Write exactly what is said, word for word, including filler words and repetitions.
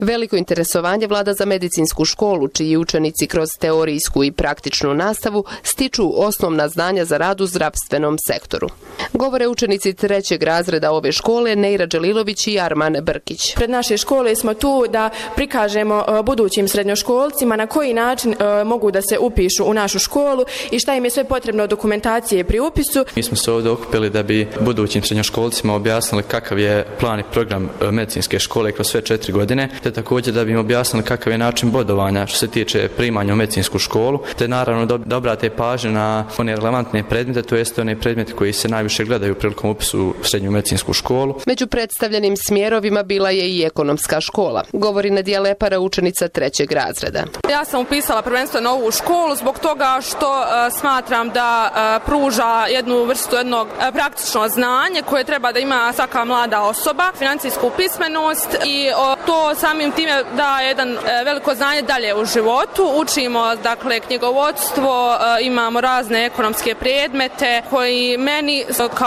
Veliko interesovanje vlada za medicinsku školu, čiji učenici kroz teorijsku i praktičnu nastavu stiču osnovna znanja za rad u zdravstvenom sektoru. Govore učenici trećeg razreda ove škole Neira Đelilović i Arman Brkić. Pred naše škole smo tu da prikažemo budućim srednjoškolcima na koji način mogu da se upišu u našu školu i šta im je sve potrebno od dokumentacije pri upisu. Mi smo se ovdje okupili da bi budućim srednjoškolcima objasnili kakav je plan i program medicinske škole kroz sve četiri godine, te također da bi im objasnili kakav je način bodovanja što se tiče primanja u medicinsku školu, te naravno da obrate pažnju na one relevantne predmete, to jest one predmete koji se najviše gledaju prilikom upisu u srednju medicinsku školu. Među predstavljenim smjerovima bila je i ekonomska škola, govori Nadija Lepara, učenica trećeg razreda. Ja sam upisala prvenstveno ovu školu zbog toga što uh, smatram da uh, pruža jednu vrstu jednog uh, praktično znanje koje treba da ima svaka mlada osoba, financijsku pismenost i uh, to samim time da jedan uh, veliko znanje dalje u životu. Učimo dakle knjigovodstvo, uh, imamo razne ekonomske predmete koji meni kao